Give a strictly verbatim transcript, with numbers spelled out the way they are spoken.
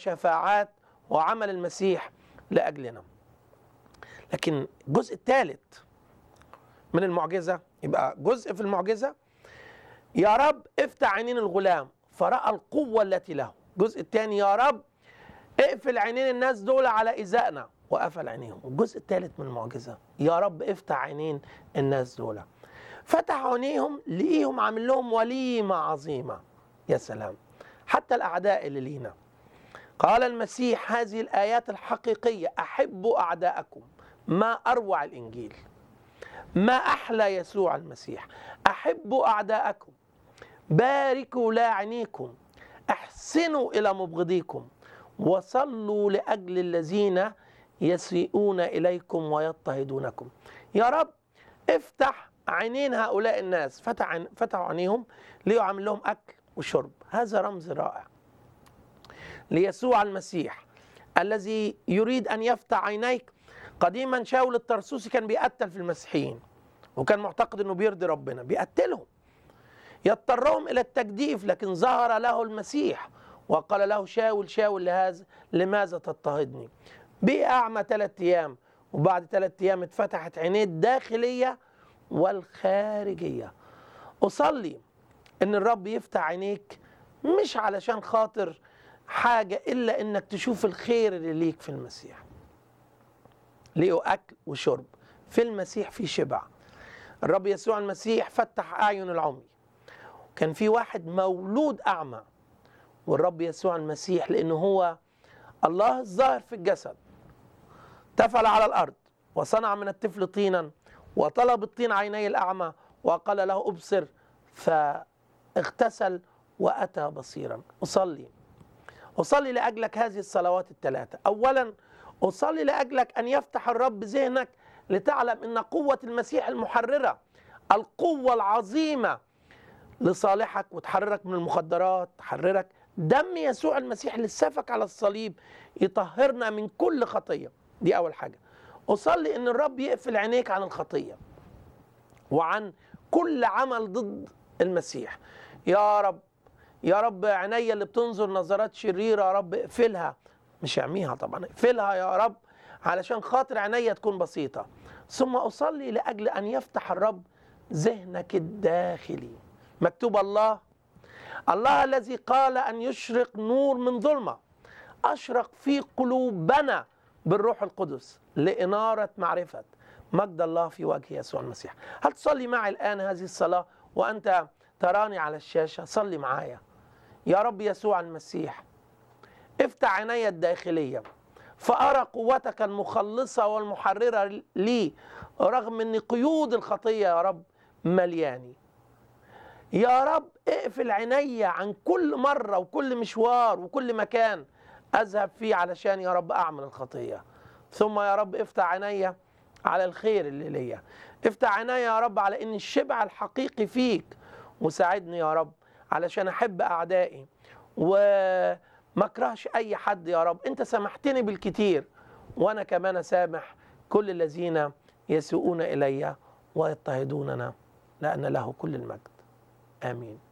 وشفاعات وعمل المسيح لأجلنا. لكن الجزء الثالث من المعجزة، يبقى جزء في المعجزة يا رب افتح عينين الغلام فرأى القوة التي له. الجزء الثاني يا رب اقفل عينين الناس دول على إزائنا وقفل عينيهم. الجزء الثالث من المعجزة يا رب افتح عينين الناس دول. فتح عينيهم لقيهم عامل لهم وليمة عظيمة. يا سلام، حتى الأعداء اللي لينا. قال المسيح هذه الآيات الحقيقية: أحبوا أعداءكم. ما أروع الإنجيل، ما أحلى يسوع المسيح. أحبوا أعداءكم، باركوا لاعنيكم، أحسنوا إلى مبغضيكم، وصلوا لأجل الذين يسيئون إليكم ويضطهدونكم. يا رب افتح عينين هؤلاء الناس. فتح فتحوا عينيهم ليعمل لهم أكل وشرب. هذا رمز رائع ليسوع المسيح الذي يريد أن يفتح عينيك. قديما شاول الطرسوسي كان بيقتل في المسيحيين، وكان معتقد أنه بيرضي ربنا، بيقتلهم يضطرهم إلى التجديف. لكن ظهر له المسيح وقال له: شاول شاول لهذا لماذا تضطهدني؟ بقى أعمى ثلاث أيام، وبعد ثلاث أيام اتفتحت عينيه الداخلية والخارجية. أصلي إن الرب يفتح عينيك، مش علشان خاطر حاجة إلا إنك تشوف الخير اللي ليك في المسيح. ليه أكل وشرب في المسيح، في شبع. الرب يسوع المسيح فتح أعين العمي. كان في واحد مولود أعمى، والرب يسوع المسيح لأنه هو الله الظاهر في الجسد تفل على الأرض وصنع من الطفل طينا وطلب الطين عيني الأعمى وقال له: أبصر، فاغتسل وأتى بصيرا. أصلي أصلي لأجلك هذه الصلوات الثلاثة. أولا أصلي لأجلك أن يفتح الرب ذهنك لتعلم أن قوة المسيح المحررة، القوة العظيمة لصالحك وتحررك من المخدرات، تحررك. دم يسوع المسيح اللي سفك على الصليب يطهرنا من كل خطية. دي أول حاجة. أصلي أن الرب يقفل عينيك عن الخطية وعن كل عمل ضد المسيح. يا رب يا رب عيني اللي بتنظر نظرات شريرة يا رب اقفلها، مش اعميها طبعا، اقفلها يا رب علشان خاطر عيني تكون بسيطة. ثم أصلي لأجل أن يفتح الرب ذهنك الداخلي. مكتوب الله الله الذي قال أن يشرق نور من ظلمة أشرق في قلوبنا بالروح القدس لإنارة معرفة مجد الله في وجه يسوع المسيح. هل تصلي معي الآن هذه الصلاة وأنت تراني على الشاشة؟ صلي معايا. يا رب يسوع المسيح، افتح عيني الداخلية فأرى قوتك المخلصة والمحررة لي رغم أن قيود الخطية يا رب ملياني. يا رب اقفل عيني عن كل مرة وكل مشوار وكل مكان أذهب فيه علشان يا رب أعمل الخطية. ثم يا رب افتح عيني على الخير اللي ليا. افتح عيني يا رب على أن الشبع الحقيقي فيك، وساعدني يا رب علشان أحب أعدائي وما اكرهش أي حد. يا رب أنت سامحتني بالكتير، وأنا كمان أسامح كل الذين يسوءون إلي ويضطهدوننا، لأن له كل المجد. آمين.